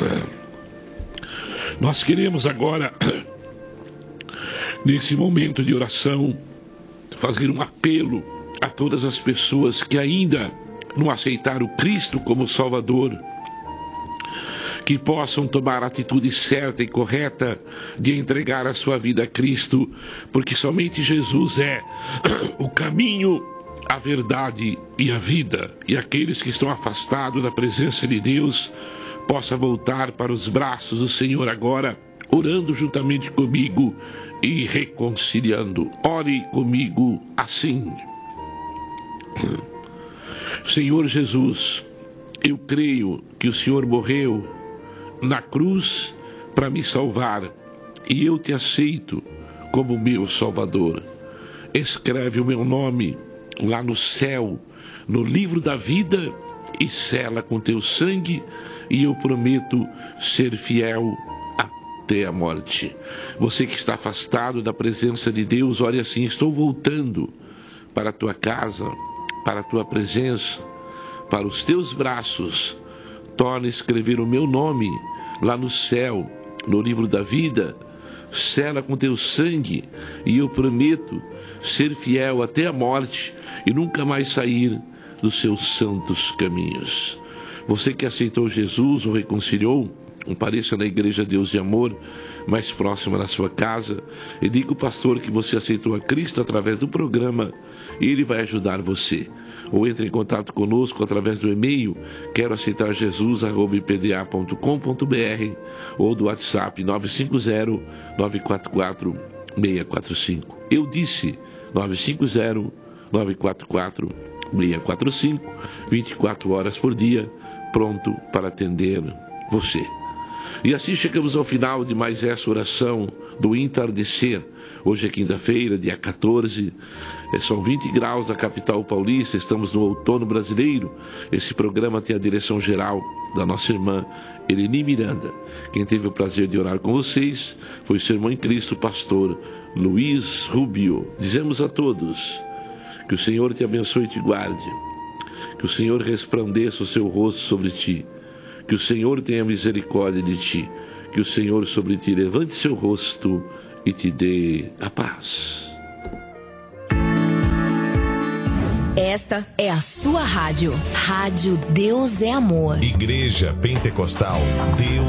Nós queremos agora, nesse momento de oração, fazer um apelo a todas as pessoas que ainda não aceitaram Cristo como Salvador, que possam tomar a atitude certa e correta de entregar a sua vida a Cristo, porque somente Jesus é o caminho, a verdade e a vida. E aqueles que estão afastados da presença de Deus possam voltar para os braços do Senhor agora, orando juntamente comigo e reconciliando. Ore comigo assim. Senhor Jesus, eu creio que o Senhor morreu na cruz para me salvar, e eu te aceito como meu Salvador. Escreve o meu nome lá no céu, no livro da vida, e sela com teu sangue, e eu prometo ser fiel até a morte. Você que está afastado da presença de Deus, olha assim: estou voltando para a tua casa, para a tua presença, para os teus braços. Torna a escrever o meu nome lá no céu, no livro da vida, sela com teu sangue, e eu prometo ser fiel até a morte e nunca mais sair dos seus santos caminhos. Você que aceitou Jesus ou reconciliou, compareça na Igreja Deus de Amor, mais próxima da sua casa, e diga ao pastor que você aceitou a Cristo através do programa, e ele vai ajudar você. Ou entre em contato conosco através do e-mail queroaceitarjesus@ipda.com.br ou do WhatsApp 950-944-645. Eu disse 950-944-645, 24 horas por dia, pronto para atender você. E assim chegamos ao final de mais essa oração do entardecer. Hoje é quinta-feira, dia 14, são 20 graus na capital paulista, estamos no outono brasileiro. Esse programa tem a direção geral da nossa irmã Eleni Miranda. Quem teve o prazer de orar com vocês foi o seu irmão em Cristo, pastor Luiz Rubio. Dizemos a todos que o Senhor te abençoe e te guarde, que o Senhor resplandeça o seu rosto sobre ti, que o Senhor tenha misericórdia de ti, que o Senhor sobre ti levante seu rosto e te dê a paz. Esta é a sua rádio. Rádio Deus é Amor. Igreja Pentecostal Deus